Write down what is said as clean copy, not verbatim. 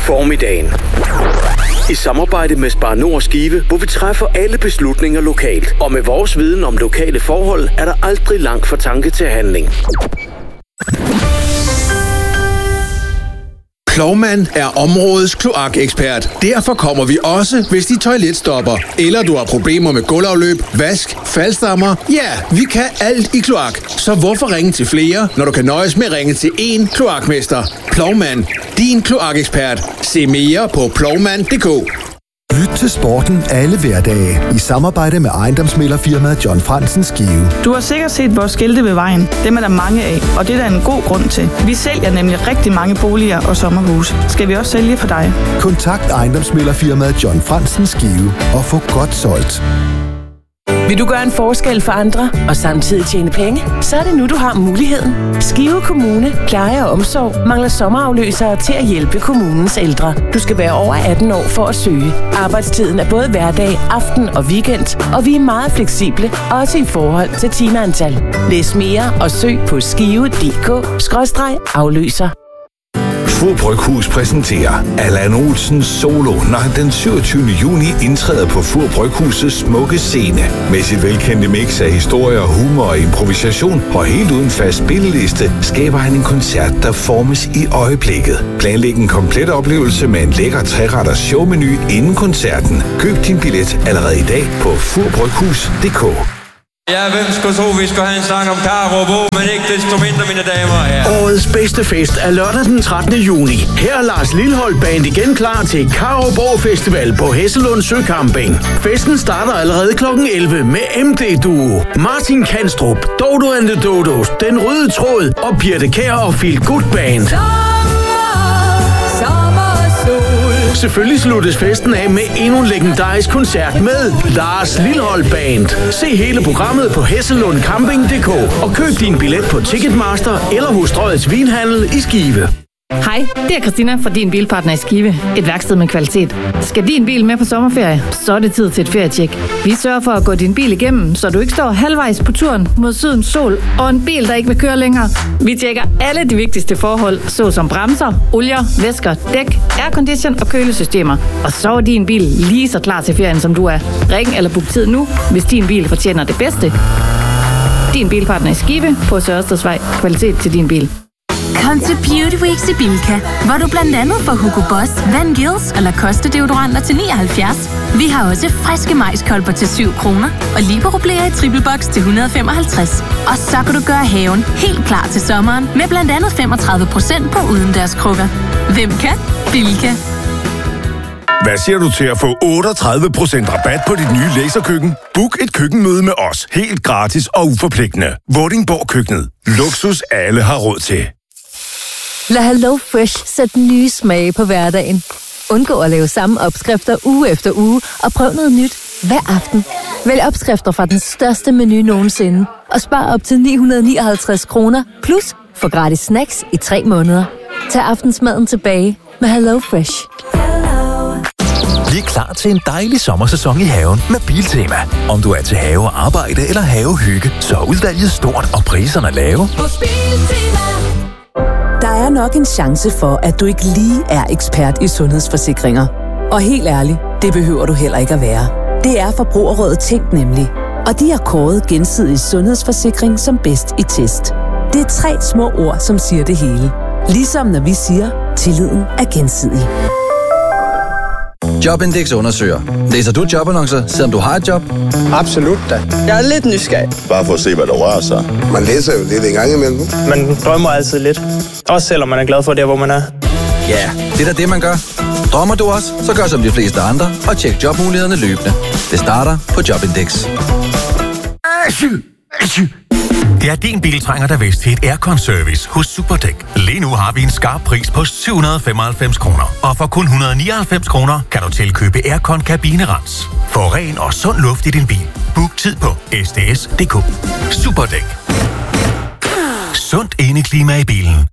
Formiddagen. I samarbejde med Spar Nord Skive, hvor vi træffer alle beslutninger lokalt. Og med vores viden om lokale forhold, er der aldrig langt fra tanke til handling. Plovmand er områdets kloakekspert. Derfor kommer vi også, hvis dit toilet stopper. Eller du har problemer med gulvafløb, vask, faldstammer. Ja, vi kan alt i kloak. Så hvorfor ringe til flere, når du kan nøjes med at ringe til én kloakmester? Plovmand, din kloakekspert. Se mere på plovmand.dk. Lyt til sporten alle hverdage i samarbejde med ejendomsmæglerfirmaet John Frantzen Skive. Du har sikkert set vores skilte ved vejen. Dem er der mange af, og det er der en god grund til. Vi sælger nemlig rigtig mange boliger og sommerhuse. Skal vi også sælge for dig? Kontakt ejendomsmæglerfirmaet John Frantzen Skive og få godt solgt. Vil du gøre en forskel for andre og samtidig tjene penge? Så er det nu, du har muligheden. Skive Kommune, pleje og omsorg mangler sommerafløsere til at hjælpe kommunens ældre. Du skal være over 18 år for at søge. Arbejdstiden er både hverdag, aften og weekend, og vi er meget fleksible, også i forhold til timeantal. Læs mere og søg på skive.dk/afløser. Fur Bryghus præsenterer Allan Olsens solo, når han den 27. juni indtræder på Fur Bryghusets smukke scene. Med sit velkendte mix af historier, humor og improvisation, og helt uden fast spilleliste, skaber han en koncert, der formes i øjeblikket. Planlæg en komplet oplevelse med en lækker 3-retters showmenu inden koncerten. Køb din billet allerede i dag på furbryghus.dk. Ja, hvem skulle tro, vi skulle have en sang om Karo Bo, men ikke desto mindre, mine damer og herrer. Årets bedste fest er lørdag den 13. juni. Her er Lars Lilholt Band igen klar til Karo Bo Festival på Hesselund Søcamping. Festen starter allerede kl. 11 med MD Duo, Martin Kanstrup, Dodo and the Dodos, Den Røde Tråd og Birte Kjær og Feel Good Band. Selvfølgelig sluttes festen af med endnu en legendarisk koncert med Lars Lilholt Band. Se hele programmet på hesselundcamping.dk og køb din billet på Ticketmaster eller hos Strøgets Vinhandel i Skive. Hej, det er Christina fra Din Bilpartner i Skive. Et værksted med kvalitet. Skal din bil med på sommerferie? Så er det tid til et ferietjek. Vi sørger for at gå din bil igennem, så du ikke står halvvejs på turen mod sydens sol og en bil, der ikke vil køre længere. Vi tjekker alle de vigtigste forhold, såsom bremser, olier, væsker, dæk, aircondition og kølesystemer. Og så er din bil lige så klar til ferien, som du er. Ring eller book tid nu, hvis din bil fortjener det bedste. Din Bilpartner i Skive på Sørstadsvej. Kvalitet til din bil. Kom til Beauty Weeks i Bilka, hvor du blandt andet får Hugo Boss, Van Gils og Lacoste deodoranter til 79. Vi har også friske majskolber til 7 kroner og Libero-blæer i triple box til 155. Og så kan du gøre haven helt klar til sommeren med blandt andet 35% på udendørskrukker. Hvem kan? Bilka. Hvad siger du til at få 38% rabat på dit nye laserkøkken? Book et køkkenmøde med os, helt gratis og uforpligtende. Vordingborg Køkkenet. Luksus alle har råd til. Lad Hello Fresh sætte nye smage på hverdagen. Undgå at lave samme opskrifter uge efter uge, og prøv noget nyt hver aften. Vælg opskrifter fra den største menu nogensinde, og spar op til 959 kroner, plus få gratis snacks i 3 måneder. Tag aftensmaden tilbage med Hello Fresh. Vi er klar til en dejlig sommersæson i haven med Biltema. Om du er til have og arbejde eller havehygge, så er udvalget stort og priserne lave. Der er nok en chance for, at du ikke lige er ekspert i sundhedsforsikringer. Og helt ærligt, det behøver du heller ikke at være. Det er Forbrugerrådet Tænk nemlig. Og de har kåret Gensidig Sundhedsforsikring som bedst i test. Det er 3 små ord, som siger det hele. Ligesom når vi siger, tilliden er gensidig. Jobindex undersøger. Læser du jobannoncer, selvom du har et job? Absolut da. Jeg er lidt nysgerrig. Bare for at se, hvad der rører sig. Man læser jo lidt en gang imellem. Man drømmer altid lidt. Også selvom man er glad for det, hvor man er. Ja, det er da det, man gør. Drømmer du også, så gør som de fleste andre og tjek jobmulighederne løbende. Det starter på Jobindex. Det er din bil trænger dig vist til et aircon-service hos Superdæk. Lige nu har vi en skarp pris på 795 kroner. Og for kun 199 kroner kan du tilkøbe aircon-kabinerens. Få ren og sund luft i din bil. Book tid på sds.dk. Superdæk. Sundt indeklima i bilen.